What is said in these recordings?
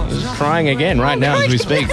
is trying again right now as we speak.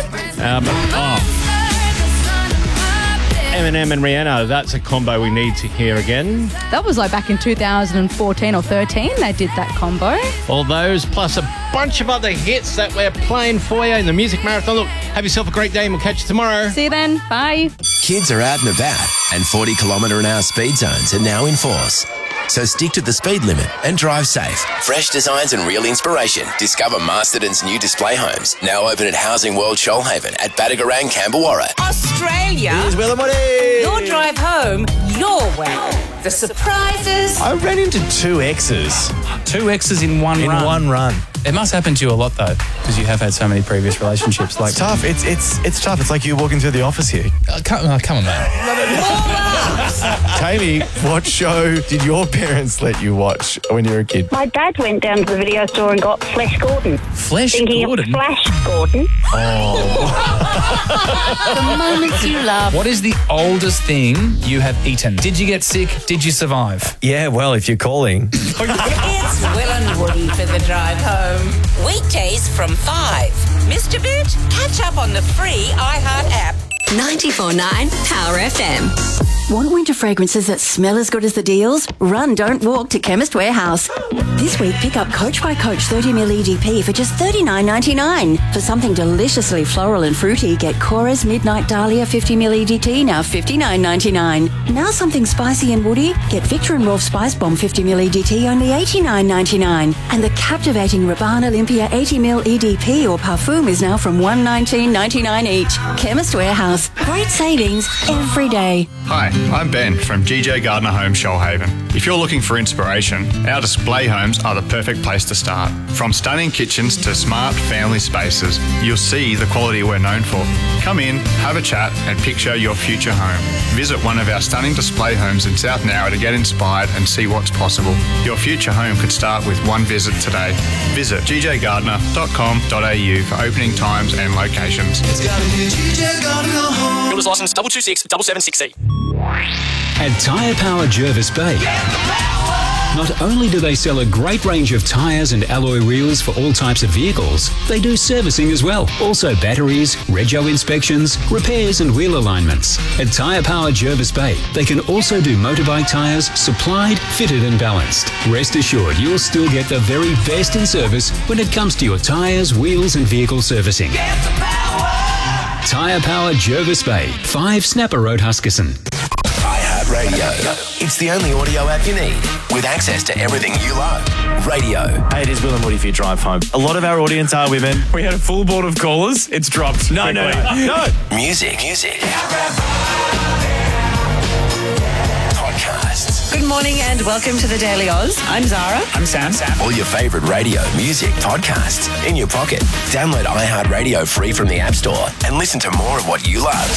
Eminem and Rihanna, that's a combo we need to hear again. That was like back in 2014 or 13 they did that combo. All those, plus a bunch of other hits that we're playing for you in the Music Marathon. Look, have yourself a great day and we'll catch you tomorrow. See you then. Bye. Kids are out and about, and 40 km/h speed zones are now in force. So stick to the speed limit and drive safe. Fresh designs and real inspiration. Discover Masterton's new display homes. Now open at Housing World Shoalhaven at Badagarang, Camberwarra. Australia. Here's Will and Woody. Your drive home, your way. The surprises. I ran into two exes. Two exes in one run. It must happen to you a lot, though, because you have had so many previous relationships. It's tough. It's tough. It's like you walking through the office here. Come on, man. Kaylee, what show did your parents let you watch when you were a kid? My dad went down to the video store and got Flash Gordon. Thinking of Flash Gordon. The moments you love. What is the oldest thing you have eaten? Did you get sick? Did you survive? Yeah, well, if you're calling. It's Will and Woody for the drive home. Weekdays from 5. Missed a bit? Catch up on the free iHeart app. 94.9 Power FM. Want winter fragrances that smell as good as the deals? Run, don't walk to Chemist Warehouse. This week, pick up Coach by Coach 30ml EDP for just $39.99. For something deliciously floral and fruity, get Cora's Midnight Dahlia 50ml EDT, now $59.99. Now something spicy and woody, get Victor and Rolf Spice Bomb 50ml EDT, only $89.99. And the captivating Rabanne Olympia 80ml EDP or Parfum is now from $119.99 each. Chemist Warehouse. Great savings every day. Hi, I'm Ben from GJ Gardner Homes Shoalhaven. If you're looking for inspiration, our display homes are the perfect place to start. From stunning kitchens to smart family spaces, you'll see the quality we're known for. Come in, have a chat and picture your future home. Visit one of our stunning display homes in South Nowra to get inspired and see what's possible. Your future home could start with one visit today. Visit gjgardner.com.au for opening times and locations. Builder's license 226-776C. At Tyre Power Jervis Bay, not only do they sell a great range of tyres and alloy wheels for all types of vehicles, they do servicing as well. Also batteries, rego inspections, repairs and wheel alignments. At Tyre Power Jervis Bay, they can also do motorbike tyres, supplied, fitted and balanced. Rest assured you'll still get the very best in service when it comes to your tyres, wheels and vehicle servicing. Tyre Power Jervis Bay, 5 Snapper Road, Huskisson. iHeart Radio. It's the only audio app you need with access to everything you love. Radio. Hey, it is Will and Woody for your drive home. A lot of our audience are women. We had a full board of callers. It's dropped. No. Music. Podcasts. Good morning and welcome to the Daily Oz. I'm Zara. I'm Sam. All your favourite radio, music, podcasts in your pocket. Download iHeart Radio free from the App Store and listen to more of what you love.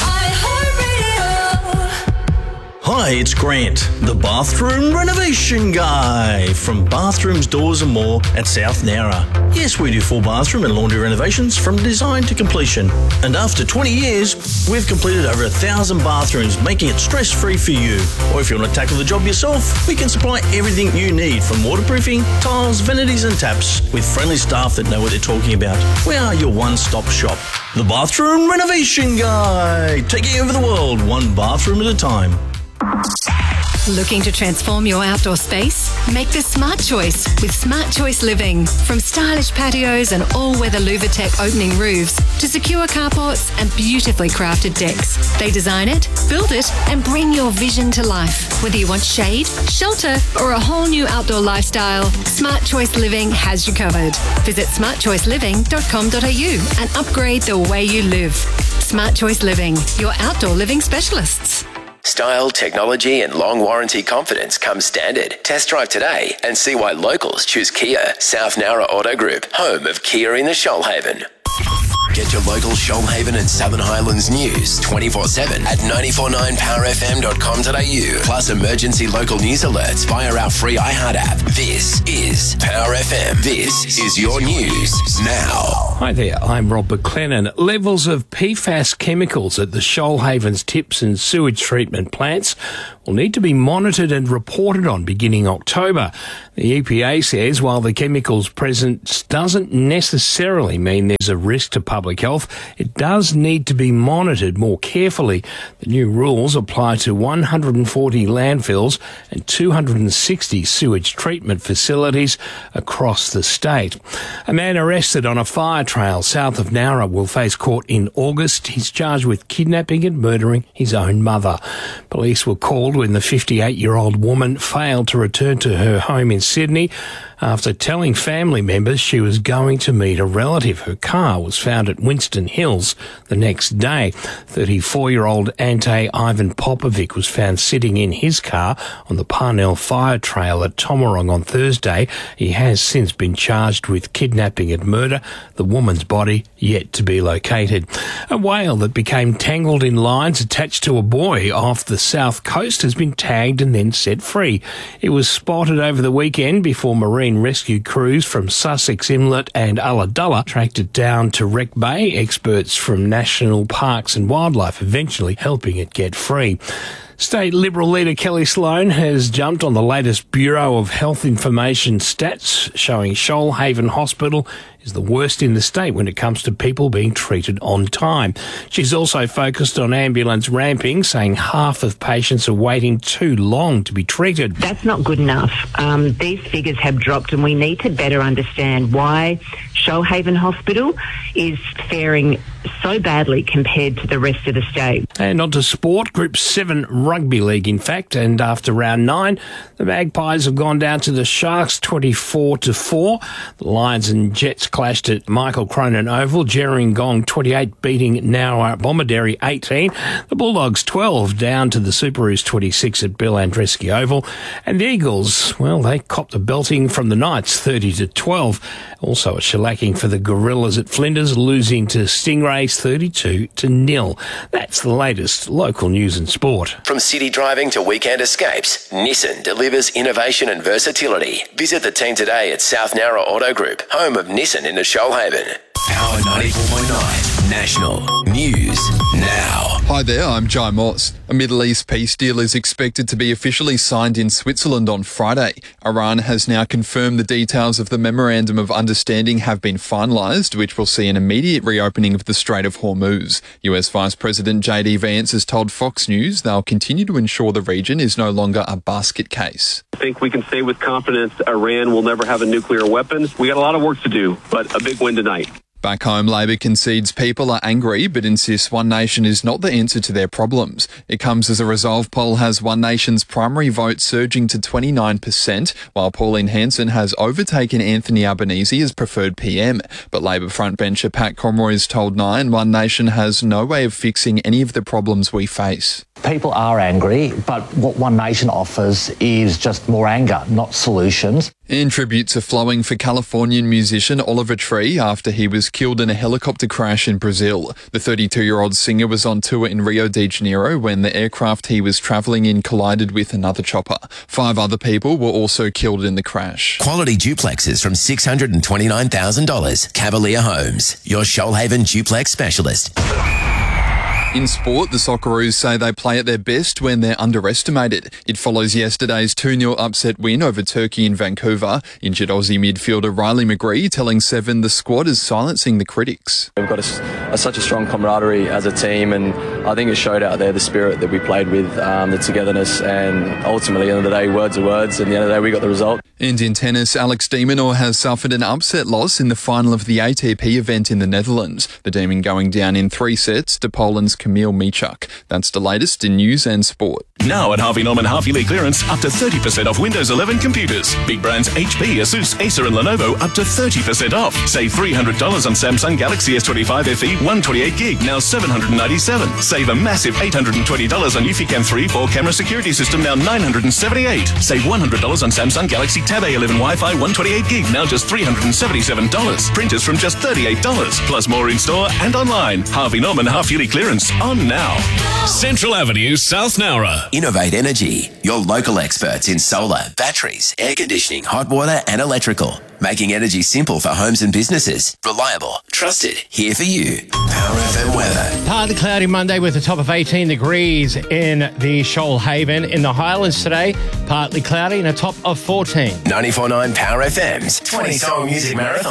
Hi, it's Grant, the bathroom renovation guy from Bathrooms, Doors and More at South Nowra. Yes, we do full bathroom and laundry renovations from design to completion. And after 20 years, we've completed over 1,000 bathrooms, making it stress-free for you. Or if you want to tackle the job yourself, we can supply everything you need from waterproofing, tiles, vanities and taps with friendly staff that know what they're talking about. We are your one-stop shop. The bathroom renovation guy, taking over the world one bathroom at a time. Looking to transform your outdoor space? Make the smart choice with Smart Choice Living. From stylish patios and all-weather Louvertech opening roofs to secure carports and beautifully crafted decks. They design it, build it and bring your vision to life. Whether you want shade, shelter or a whole new outdoor lifestyle, Smart Choice Living has you covered. Visit smartchoiceliving.com.au and upgrade the way you live. Smart Choice Living, your outdoor living specialists. Style, technology and long warranty confidence come standard. Test drive today and see why locals choose Kia. South Nowra Auto Group, home of Kia in the Shoalhaven. Get your local Shoalhaven and Southern Highlands news 24/7 at 949powerfm.com.au. Plus emergency local news alerts via our free iHeart app. This is Power FM. This is your news now. Hi there, I'm Rob McLennan. Levels of PFAS chemicals at the Shoalhaven's tips and sewage treatment plants will need to be monitored and reported on beginning October. The EPA says while the chemicals present doesn't necessarily mean there's a risk to public health, it does need to be monitored more carefully. The new rules apply to 140 landfills and 260 sewage treatment facilities across the state. A man arrested on a fire trail south of Nowra will face court in August. He's charged with kidnapping and murdering his own mother. Police were called when the 58-year-old woman failed to return to her home in Sydney after telling family members she was going to meet a relative. Her car was found at Winston Hills the next day. 34-year-old Ante Ivan Popovic was found sitting in his car on the Parnell Fire Trail at Tomarong on Thursday. He has since been charged with kidnapping and murder. The woman's body yet to be located. A whale that became tangled in lines attached to a buoy off the south coast has been tagged and then set free. It was spotted over the weekend before marine rescue crews from Sussex Inlet and Ulladulla tracked it down to Wreck Bay. Experts from National Parks and Wildlife eventually helping it get free. State Liberal leader Kelly Sloan has jumped on the latest Bureau of Health Information stats showing Shoalhaven Hospital is the worst in the state when it comes to people being treated on time. She's also focused on ambulance ramping, saying half of patients are waiting too long to be treated. That's not good enough. These figures have dropped and we need to better understand why Shoalhaven Hospital is faring so badly compared to the rest of the state. And on to sport, Group 7 Rugby League, in fact, and after round 9, the Magpies have gone down to the Sharks 24-4. The Lions and Jets clashed at Michael Cronin Oval, Gerringong 28 beating Nowra Bomaderry 18. The Bulldogs 12 down to the Superoos 26 at Bill Andreski Oval. And the Eagles, well, they copped a belting from the Knights 30-12. Also a shellacking for the Gorillas at Flinders, losing to Stingrays 32-0. That's the latest local news and sport. From city driving to weekend escapes, Nissan delivers innovation and versatility. Visit the team today at South Nowra Auto Group, home of Nissan in the Shoalhaven. Power 94.9 National News Now. Hi there, I'm Jai Moss. A Middle East peace deal is expected to be officially signed in Switzerland on Friday. Iran has now confirmed the details of the Memorandum of Understanding have been finalised, which will see an immediate reopening of the Strait of Hormuz. US Vice President JD Vance has told Fox News they'll continue to ensure the region is no longer a basket case. I think we can say with confidence Iran will never have a nuclear weapon. We got a lot of work to do, but a big win tonight. Back home, Labor concedes people are angry but insists One Nation is not the answer to their problems. It comes as a Resolve poll has One Nation's primary vote surging to 29%, while Pauline Hanson has overtaken Anthony Albanese as preferred PM. But Labor frontbencher Pat Conroy has told Nine One Nation has no way of fixing any of the problems we face. People are angry, but what One Nation offers is just more anger, not solutions. And tributes are flowing for Californian musician Oliver Tree after he was killed in a helicopter crash in Brazil. The 32-year-old singer was on tour in Rio de Janeiro when the aircraft he was travelling in collided with another chopper. 5 other people were also killed in the crash. Quality duplexes from $629,000. Cavalier Homes, your Shoalhaven duplex specialist. In sport, the Socceroos say they play at their best when they're underestimated. It follows yesterday's 2-0 upset win over Turkey in Vancouver. Injured Aussie midfielder Riley McGree telling Seven the squad is silencing the critics. We've got such a strong camaraderie as a team, and I think it showed out there the spirit that we played with, the togetherness, and ultimately, at the end of the day, words are words, and at the end of the day, we got the result. And in tennis, Alex de Minaur has suffered an upset loss in the final of the ATP event in the Netherlands. The Demon going down in 3 sets to Poland's Kamil Michuk. That's the latest in news and sport. Now at Harvey Norman half-yearly clearance, up to 30% off Windows 11 computers. Big brands HP, Asus, Acer and Lenovo up to 30% off. Save $300 on Samsung Galaxy S25 FE 128GB, now $797. Save a massive $820 on Eufy Cam 3 4-camera security system, now $978. Save $100 on Samsung Galaxy Tab A11 Wi-Fi 128GB, now just $377. Printers from just $38. Plus more in-store and online. Harvey Norman half-yearly clearance. It's on now. Central Avenue, South Nowra. Innovate Energy, your local experts in solar, batteries, air conditioning, hot water and electrical. Making energy simple for homes and businesses. Reliable, trusted, here for you. Power FM weather. Partly cloudy Monday with a top of 18 degrees in the Shoalhaven. In the Highlands today, partly cloudy and a top of 14. 94.9 Power FM's 20-song music marathon.